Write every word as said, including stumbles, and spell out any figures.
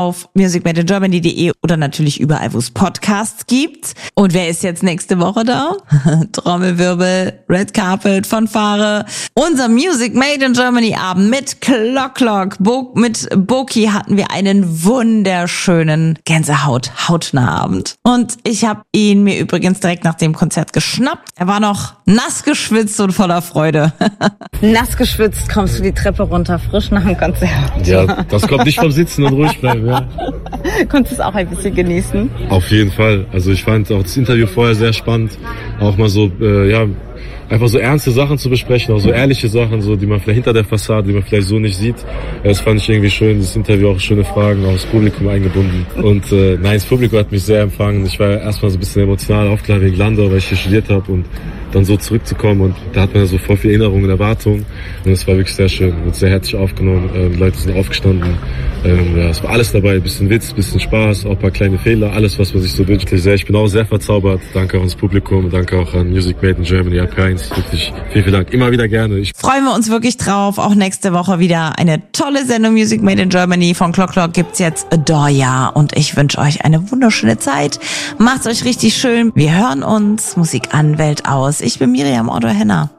auf music made in germany punkt de oder natürlich überall, wo es Podcasts gibt. Und wer ist jetzt nächste Woche da? Trommelwirbel, Red Carpet, Fanfare. Unser Music Made in Germany Abend mit Clock Clock. Bo- mit Boki hatten wir einen wunderschönen Gänsehaut, hautnah Abend. Und ich habe ihn mir übrigens direkt nach dem Konzert geschnappt. Er war noch nass geschwitzt und voller Freude. Nass geschwitzt kommst du die Treppe runter, frisch nach dem Konzert. Ja, das kommt nicht vom Sitzen und ruhig bleiben, ja. Konntest du es auch ein bisschen genießen? Auf jeden Fall. Also ich fand auch das Interview vorher sehr spannend. Auch mal so, äh, ja, einfach so ernste Sachen zu besprechen, auch so ehrliche Sachen, so die man vielleicht hinter der Fassade, die man vielleicht so nicht sieht. Das fand ich irgendwie schön, das Interview, auch schöne Fragen, auch das Publikum eingebunden. Und äh, nein, das Publikum hat mich sehr empfangen. Ich war erstmal so ein bisschen emotional aufgeladen wegen Landau, weil ich hier studiert habe und dann so zurückzukommen, und da hat man so voll viel Erinnerungen und Erwartungen, und es war wirklich sehr schön, wird sehr herzlich aufgenommen, ähm, die Leute sind aufgestanden, ähm, ja, es war alles dabei, ein bisschen Witz, ein bisschen Spaß, auch ein paar kleine Fehler, alles, was man sich so wünscht. Ich bin auch sehr verzaubert, danke auch ans Publikum, danke auch an Music Made in Germany, A P eins, wirklich vielen, vielen Dank, immer wieder gerne. Ich Freuen wir uns wirklich drauf, auch nächste Woche wieder eine tolle Sendung Music Made in Germany. Von Clock Clock gibt's jetzt Adorja, und ich wünsche euch eine wunderschöne Zeit, macht's euch richtig schön, wir hören uns, Musik an, Welt aus. Ich bin Miriam Otto Henner.